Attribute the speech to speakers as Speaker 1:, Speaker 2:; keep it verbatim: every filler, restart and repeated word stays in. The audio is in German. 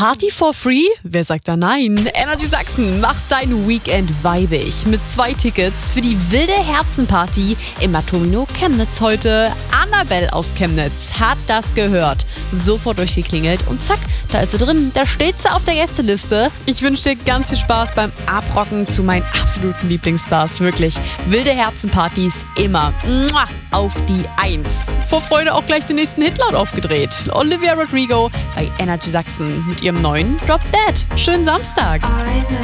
Speaker 1: Party for free? Wer sagt da nein? Energy Sachsen macht dein Weekend weibig mit zwei Tickets für die wilde Herzenparty im Atomino Chemnitz heute. Annabelle aus Chemnitz hat das gehört, sofort durchgeklingelt und zack, da ist sie drin. Da steht sie auf der Gästeliste. Ich wünsche dir ganz viel Spaß beim Abrocken zu meinen absoluten Lieblingsstars. Wirklich, wilde Herzenpartys immer Mua, auf die Eins. Vor Freude auch gleich den nächsten Hitlaut aufgedreht. Olivia Rodrigo bei Energy Sachsen mit ihrem neuen Drop Dead. Schönen Samstag.